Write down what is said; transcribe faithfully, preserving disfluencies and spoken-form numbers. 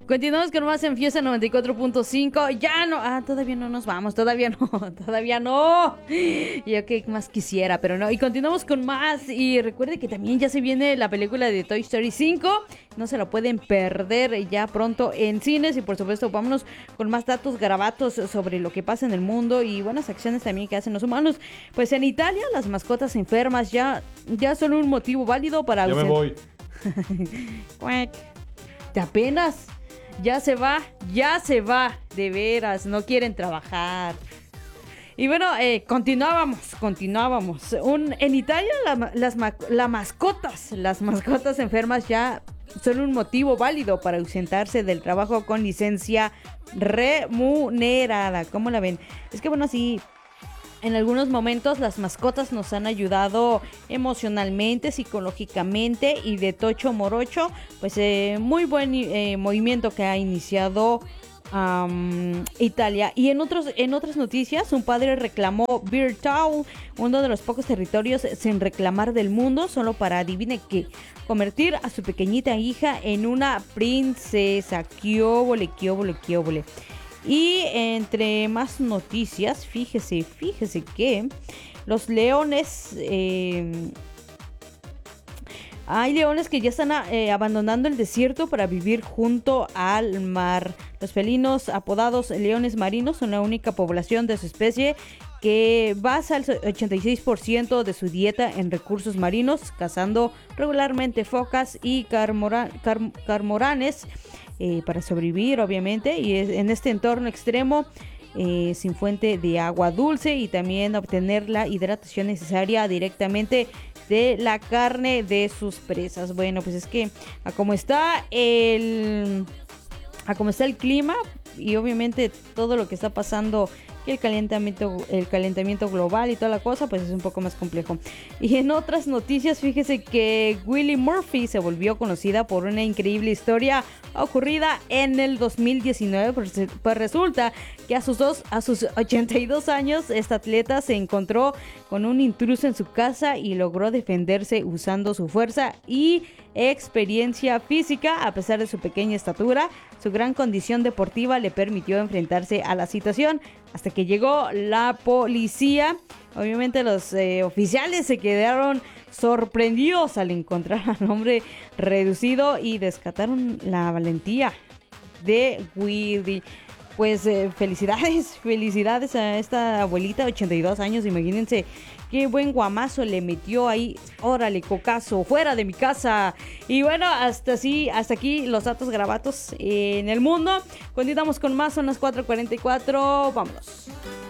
Continuamos con más en Fiesta noventa y cuatro punto cinco. Ya no, ah, todavía no nos vamos, todavía no, todavía no. Yo que más quisiera, pero no. Y continuamos con más. Y recuerde que también ya se viene la película de Toy Story cinco. No se la pueden perder ya pronto en cines. Y por supuesto, vámonos con más datos garabatos sobre lo que pasa en el mundo y buenas acciones también que hacen los humanos. Pues en Italia, las mascotas enfermas ya, ya son un motivo válido para... Ya me voy. ¿Te apenas? Ya se va, ya se va, de veras, no quieren trabajar. Y bueno, eh, continuábamos, continuábamos. Un, en Italia la, las la mascotas, las mascotas enfermas ya son un motivo válido para ausentarse del trabajo con licencia remunerada. ¿Cómo la ven? Es que bueno, sí. En algunos momentos las mascotas nos han ayudado emocionalmente, psicológicamente y de tocho morocho, pues eh, muy buen eh, movimiento que ha iniciado um, Italia. Y en otros en otras noticias, un padre reclamó Birtown, uno de los pocos territorios sin reclamar del mundo, solo para, adivine qué, convertir a su pequeñita hija en una princesa. Quióbole, quióbole, quióbole. Y entre más noticias, fíjese, fíjese que los leones, eh, hay leones que ya están eh, abandonando el desierto para vivir junto al mar. Los felinos apodados leones marinos son la única población de su especie que basa el ochenta y seis por ciento de su dieta en recursos marinos, cazando regularmente focas y carmora, car, carmoranes. Eh, para sobrevivir, obviamente, y es, en este entorno extremo, eh, sin fuente de agua dulce, y también obtener la hidratación necesaria directamente de la carne de sus presas. Bueno, pues es que a cómo está el a cómo está el clima y obviamente todo lo que está pasando, el calentamiento, el calentamiento global y toda la cosa, pues es un poco más complejo. Y en otras noticias, fíjese que Willie Murphy se volvió conocida por una increíble historia ocurrida en el dos mil diecinueve. Pues, pues resulta que a sus dos, a sus ochenta y dos años, esta atleta se encontró con un intruso en su casa y logró defenderse usando su fuerza y experiencia física. A pesar de su pequeña estatura, su gran condición deportiva le permitió enfrentarse a la situación hasta que llegó la policía. Obviamente los eh, oficiales se quedaron sorprendidos al encontrar al hombre reducido y descataron la valentía de Willy. Pues eh, felicidades, felicidades a esta abuelita de ochenta y dos años, imagínense qué buen guamazo le metió ahí. Órale, cocazo, fuera de mi casa. Y bueno, hasta así, hasta aquí los datos grabatos en el mundo. Continuamos con más, son las cuatro cuarenta y cuatro, vámonos.